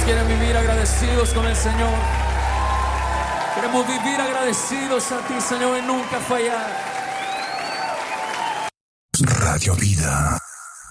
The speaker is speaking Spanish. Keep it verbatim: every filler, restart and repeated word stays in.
quieren vivir agradecidos con el Señor? Queremos vivir agradecidos a ti, Señor, y nunca fallar. Radio Vida.